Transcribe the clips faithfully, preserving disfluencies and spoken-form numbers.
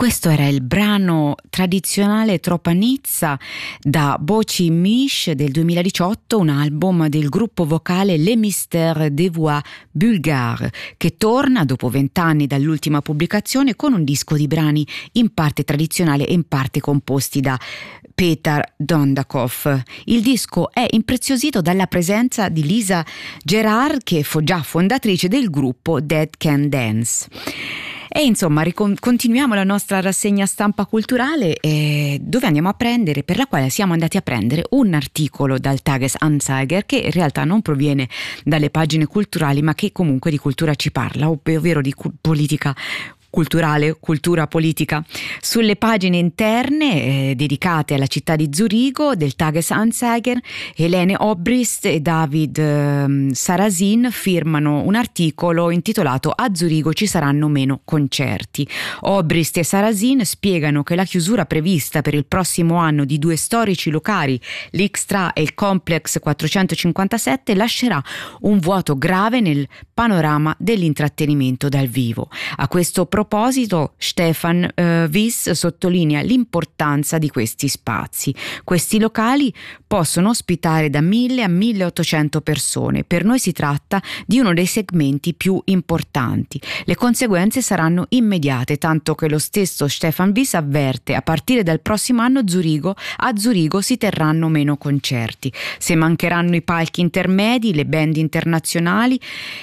Questo era il brano tradizionale Tropanizza da Boci Mish del duemiladiciotto, un album del gruppo vocale Les Mystères des Voix Bulgares, che torna dopo vent'anni dall'ultima pubblicazione con un disco di brani in parte tradizionale e in parte composti da Petar Dondakov. Il disco è impreziosito dalla presenza di Lisa Gerard, che fu già fondatrice del gruppo Dead Can Dance. E insomma ricon- continuiamo la nostra rassegna stampa culturale, eh, dove andiamo a prendere, per la quale siamo andati a prendere un articolo dal Tagesanzeiger, che in realtà non proviene dalle pagine culturali, ma che comunque di cultura ci parla, ovvero di cu- politica culturale, cultura politica. Sulle pagine interne eh, dedicate alla città di Zurigo del Tagesanzeiger, Helene Obrist e David eh, Sarasin firmano un articolo intitolato "A Zurigo ci saranno meno concerti". Obrist e Sarasin spiegano che la chiusura prevista per il prossimo anno di due storici locali, l'Xtra e il Complex quattrocentocinquantasette, lascerà un vuoto grave nel panorama dell'intrattenimento dal vivo. A questo proposito A proposito, Stefan uh, Wyss sottolinea l'importanza di questi spazi. Questi locali possono ospitare da mille a milleottocento persone. Per noi si tratta di uno dei segmenti più importanti. Le conseguenze saranno immediate, tanto che lo stesso Stefan Wyss avverte: a partire dal prossimo anno Zurigo, a Zurigo si terranno meno concerti. Se mancheranno i palchi intermedi, le band internazionali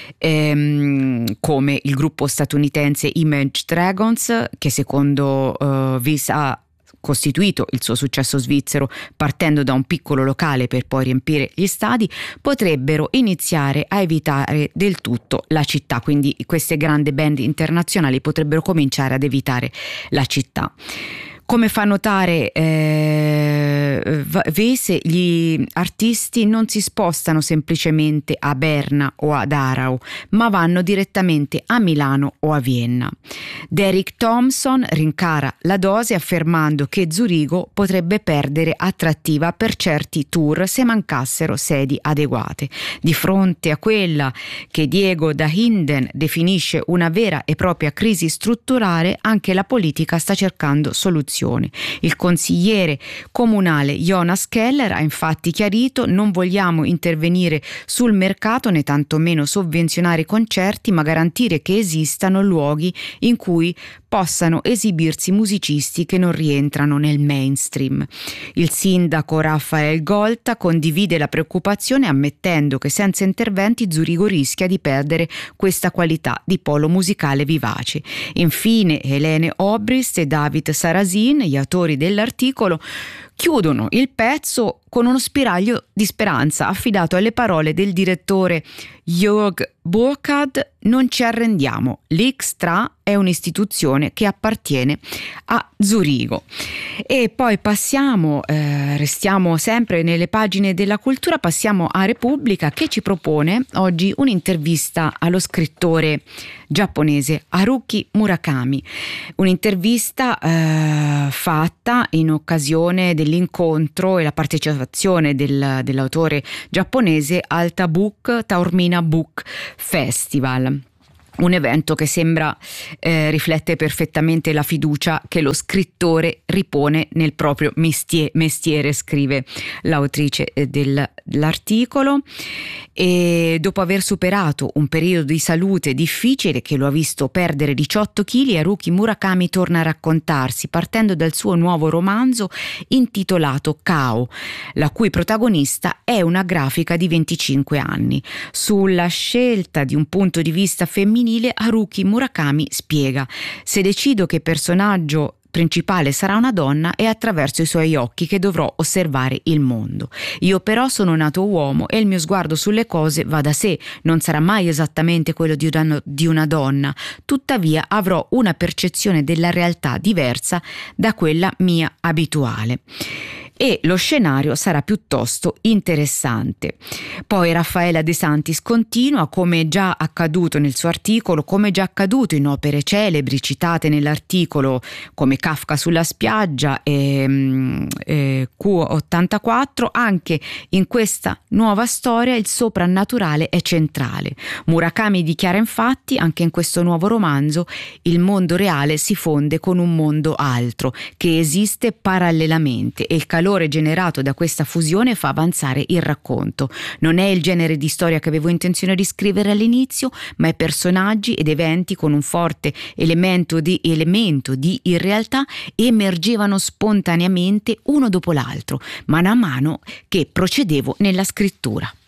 ehm, come il gruppo statunitense Imagine Dragons, che secondo uh, Wyss ha costituito il suo successo svizzero partendo da un piccolo locale per poi riempire gli stadi, potrebbero iniziare a evitare del tutto la città. Quindi queste grandi band internazionali potrebbero cominciare ad evitare la città. Come fa notare eh, Wyss, gli artisti non si spostano semplicemente a Berna o ad Aarau, ma vanno direttamente a Milano o a Vienna. Derek Thompson rincara la dose affermando che Zurigo potrebbe perdere attrattiva per certi tour se mancassero sedi adeguate. Di fronte a quella che Diego Dahinden definisce una vera e propria crisi strutturale, anche la politica sta cercando soluzioni. Il consigliere comunale Jonas Keller ha infatti chiarito: non vogliamo intervenire sul mercato né tantomeno sovvenzionare i concerti, ma garantire che esistano luoghi in cui possano esibirsi musicisti che non rientrano nel mainstream. Il sindaco Raphael Golta condivide la preoccupazione, ammettendo che senza interventi Zurigo rischia di perdere questa qualità di polo musicale vivace. Infine Helene Obrist e David Sarasin, gli autori dell'articolo, chiudono il pezzo con uno spiraglio di speranza affidato alle parole del direttore Jörg Burkhard: non ci arrendiamo, l'Xtra è un'istituzione che appartiene a Zurigo. E poi passiamo, eh, restiamo sempre nelle pagine della cultura, passiamo a Repubblica, che ci propone oggi un'intervista allo scrittore giapponese Haruki Murakami, un'intervista eh, fatta in occasione dell'incontro e la partecipazione del, dell'autore giapponese al Tabuk Taormina Book Festival. Un evento che sembra eh, riflette perfettamente la fiducia che lo scrittore ripone nel proprio mestiere, mestiere scrive l'autrice del, dell'articolo. E dopo aver superato un periodo di salute difficile che lo ha visto perdere diciotto chili, Haruki Murakami torna a raccontarsi partendo dal suo nuovo romanzo intitolato Kao, la cui protagonista è una grafica di venticinque anni. Sulla scelta di un punto di vista femminile, Haruki Murakami spiega: se decido che personaggio principale sarà una donna, è attraverso i suoi occhi che dovrò osservare il mondo. Io però sono nato uomo e il mio sguardo sulle cose va da sé, non sarà mai esattamente quello di una, di una donna, tuttavia avrò una percezione della realtà diversa da quella mia abituale. e lo scenario sarà piuttosto interessante. Poi Raffaella De Santis continua: come già accaduto nel suo articolo, come già accaduto in opere celebri citate nell'articolo come Kafka sulla spiaggia e, e Q ottantaquattro, anche in questa nuova storia il soprannaturale è centrale. Murakami dichiara infatti: anche in questo nuovo romanzo il mondo reale si fonde con un mondo altro che esiste parallelamente e il calore generato da questa fusione fa avanzare il racconto. Non è il genere di storia che avevo intenzione di scrivere all'inizio, ma è personaggi ed eventi con un forte elemento di, elemento di irrealtà emergevano spontaneamente uno dopo l'altro, mano a mano che procedevo nella scrittura.